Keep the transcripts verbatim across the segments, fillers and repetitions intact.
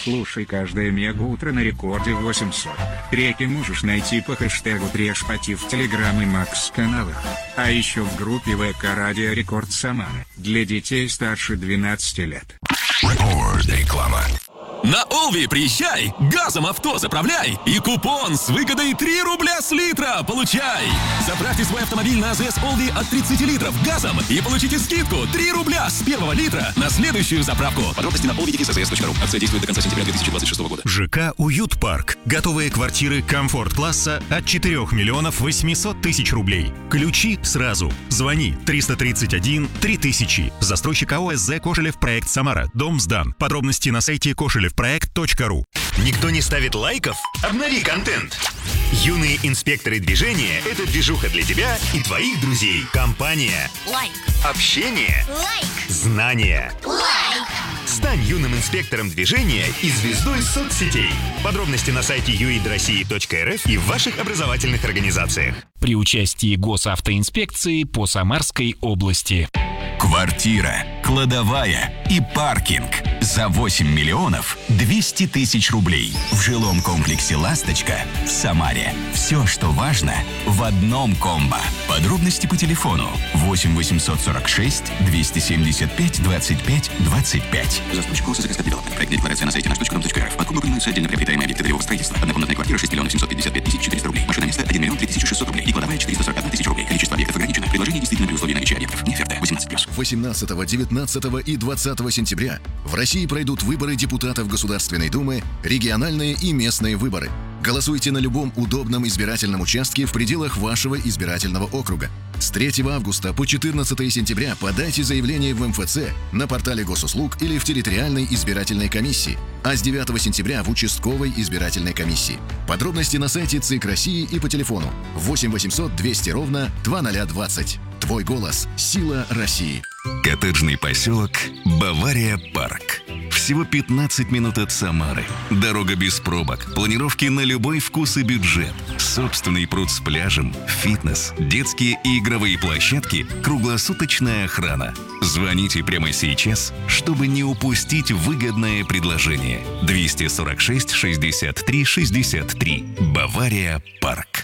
Слушай каждое мега-утро на рекорде в восемь сорок. Треки можешь найти по хэштегу Трешпати в Телеграм и Макс-каналах. А еще в группе ВК Радио Рекорд Самара для детей старше двенадцати лет. Рекорд. Реклама. На Олви приезжай, газом авто заправляй и купон с выгодой три рубля с литра получай. Заправьте свой автомобиль на АЗС Олви от тридцати литров газом и получите скидку три рубля с первого литра на следующую заправку. Подробности на олви точка эй эс точка ру. Акция действует до конца сентября две тысячи двадцать шестого года. ЖК «Уют Парк». Готовые квартиры комфорт-класса от четырёх миллионов восемьсот тысяч рублей. Ключи сразу. Звони триста тридцать один три тысячи. Застройщик АО СЗ «Кошелев Проект Самара». Дом сдан. Подробности на сайте кошелев проект точка ру. Никто не ставит лайков? Обнови контент. Юные инспекторы движения – это движуха для тебя и твоих друзей. Компания. Лайк. Общение. Лайк. Знания. Лайк. Стань юным инспектором движения и звездой соцсетей. Подробности на сайте ю и ди россия точка эр эф и в ваших образовательных организациях. При участии Госавтоинспекции по Самарской области. Квартира, кладовая и паркинг за восемь миллионов двести тысяч рублей в жилом комплексе «Ласточка» в Самаре. Все, что важно, в одном комбо. Подробности по телефону восемь восемьсот сорок шесть двести семьдесят пять двадцать пять двадцать пять. Застройщик ОСС Девелопмент. Проект декларация на сайте наш точка ру точка эр эф. Под комбо принимаются отдельно приобретаемые объекты долевого строительства. Однокомнатная квартира шесть миллионов семьсот пятьдесят пять тысяч четыреста рублей. Машина место один миллион три тысячи шестьсот рублей. И кладовая четыреста сорок одна тысяча рублей. Количество объектов ограничено. Предложение действительно при условии наличия объектов. Не оферта. восемнадцать плюс. восемнадцатого, девятнадцатого и двадцатого сентября в России пройдут выборы депутатов Государственной Думы, региональные и местные выборы. Голосуйте на любом удобном избирательном участке в пределах вашего избирательного округа. С третьего августа по четырнадцатое сентября подайте заявление в эм эф цэ, на портале госуслуг или в территориальной избирательной комиссии, а с девятого сентября в участковой избирательной комиссии. Подробности на сайте ЦИК России и по телефону восемь восемьсот двести ровно двадцать двадцать. Твой голос – сила России. Коттеджный поселок Бавария Парк. Всего пятнадцать минут от Самары. Дорога без пробок, планировки на любой вкус и бюджет. Собственный пруд с пляжем, фитнес, детские и игровые площадки, круглосуточная охрана. Звоните прямо сейчас, чтобы не упустить выгодное предложение. двести сорок шесть шестьдесят три шестьдесят три. Бавария Парк.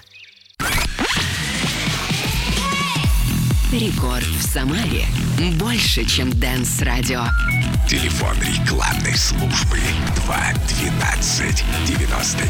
Рекорд в Самаре. Больше, чем Дэнс-радио. Телефон рекламной службы два двенадцать девяносто